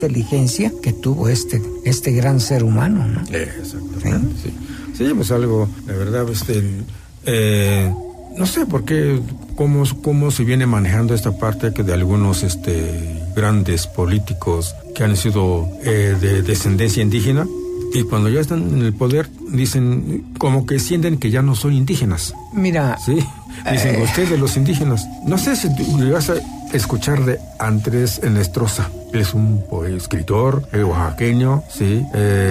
inteligencia que tuvo este gran ser humano, ¿no? Exactamente, sí, pues algo, la verdad, no sé por qué, cómo se viene manejando esta parte que de algunos grandes políticos que han sido de descendencia indígena, y cuando ya están en el poder dicen como que sienten que ya no son indígenas. Mira, sí, dicen ustedes los indígenas. No sé si le vas a escuchar de Andrés Enestrosa. Él es un escritor oaxaqueño, sí.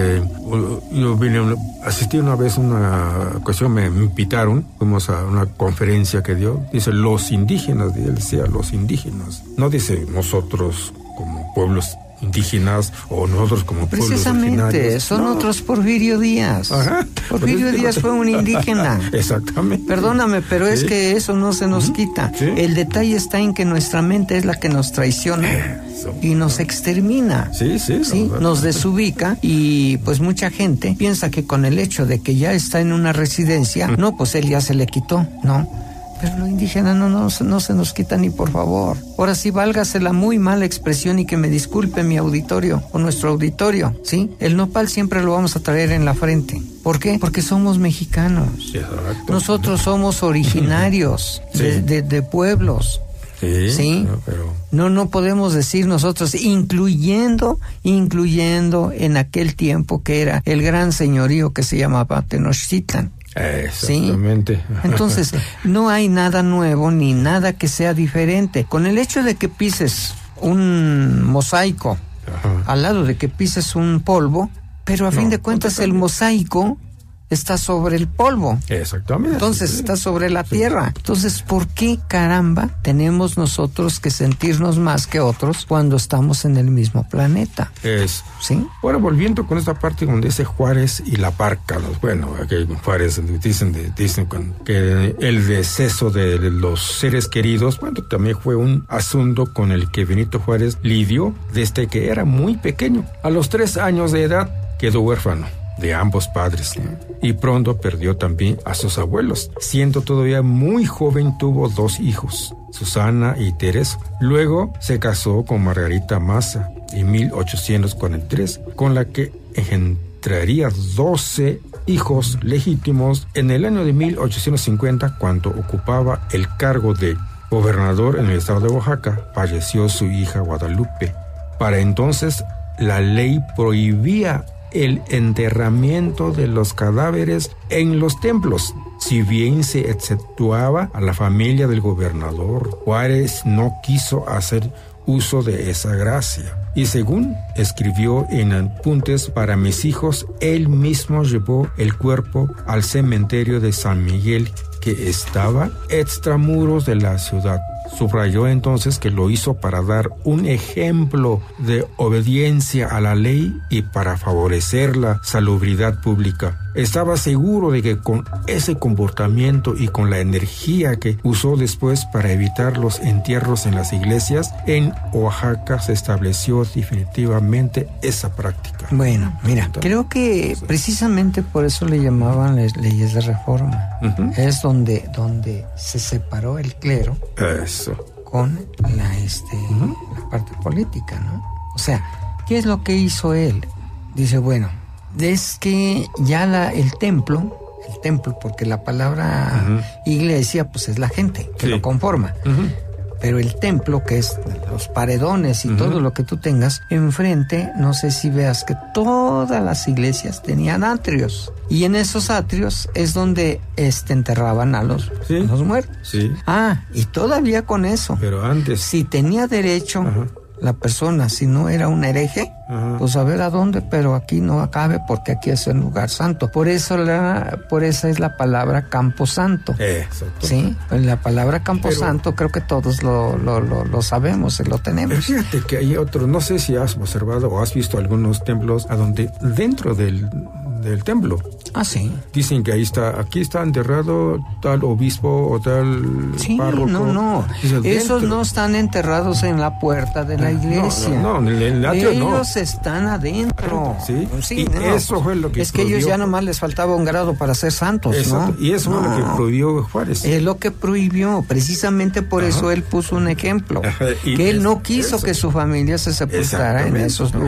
Yo asistí una vez a una ocasión, me invitaron, fuimos a una conferencia que dio. Dice los indígenas, él decía los indígenas. No dice nosotros como pueblos indígenas o nosotros como pueblos originarios. Precisamente, son otros Porfirio Díaz. Ajá. Porfirio Díaz fue un indígena. Exactamente. Perdóname, pero es que eso no se nos quita. Sí. El detalle está en que nuestra mente es la que nos traiciona y nos extermina. Sí, nos desubica, y pues mucha gente piensa que con el hecho de que ya está en una residencia, no, pues él ya se le quitó, ¿no? Pero lo indígena no se nos quita ni por favor. Ahora sí, válgase la muy mala expresión y que me disculpe mi auditorio o nuestro auditorio, ¿sí? El nopal siempre lo vamos a traer en la frente. ¿Por qué? Porque somos mexicanos. Exacto. Nosotros somos originarios de pueblos. Sí. No podemos decir nosotros, incluyendo en aquel tiempo que era el gran señorío que se llamaba Tenochtitlan. Exactamente. ¿Sí? Entonces, no hay nada nuevo ni nada que sea diferente. Con el hecho de que pises un mosaico al lado de que pises un polvo, pero a fin de cuentas el mosaico está sobre el polvo. Exactamente. Entonces está sobre la tierra. Entonces, ¿por qué caramba tenemos nosotros que sentirnos más que otros cuando estamos en el mismo planeta? ¿Sí? Ahora, volviendo con esta parte donde dice Juárez y la Parca, bueno, aquí Juárez dicen que el deceso de los seres queridos, bueno, también fue un asunto con el que Benito Juárez lidió desde que era muy pequeño. A los 3 años de edad quedó huérfano de ambos padres, y pronto perdió también a sus abuelos. Siendo todavía muy joven, tuvo 2 hijos, Susana y Teresa. Luego se casó con Margarita Maza en 1843, con la que engendraría 12 hijos legítimos. En el año de 1850, cuando ocupaba el cargo de gobernador en el estado de Oaxaca, falleció su hija Guadalupe. Para entonces, la ley prohibía el enterramiento de los cadáveres en los templos. Si bien se exceptuaba a la familia del gobernador, Juárez no quiso hacer uso de esa gracia. Y según escribió en Apuntes para mis hijos, él mismo llevó el cuerpo al cementerio de San Miguel, que estaba extramuros de la ciudad. Subrayó entonces que lo hizo para dar un ejemplo de obediencia a la ley y para favorecer la salubridad pública. Estaba seguro de que con ese comportamiento y con la energía que usó después para evitar los entierros en las iglesias, en Oaxaca se estableció definitivamente esa práctica. Bueno, mira, creo que precisamente por eso le llamaban las leyes de reforma. Es donde se separó el clero con la parte política, ¿no? O sea, ¿qué es lo que hizo él? Dice, bueno, es que ya el templo, porque la palabra iglesia, pues es la gente que lo conforma. Pero el templo, que es los paredones y todo lo que tú tengas, enfrente, no sé si veas que todas las iglesias tenían atrios. Y en esos atrios es donde enterraban a los muertos. Sí. Y todavía con eso. Pero antes. Si tenía derecho la persona, si no era un hereje, pues a ver a dónde, pero aquí no acabe porque aquí es el lugar santo. Por esa es la palabra camposanto. Exacto. Sí, la palabra camposanto creo que todos lo sabemos y lo tenemos. Pero fíjate que hay otro, no sé si has observado o has visto algunos templos a donde dentro del templo. Sí. Dicen que aquí está enterrado tal obispo o tal párroco. No. Esos no están enterrados en la puerta de la iglesia. No, en el atrio ellos están adentro. Sí. Eso fue lo que es que ellos ya nomás les faltaba un grado para ser santos, exacto. ¿No? Y eso fue lo que prohibió Juárez. Es lo que prohibió. Precisamente por eso él puso un ejemplo. Que él no quiso que su familia se sepultara en esos lugares.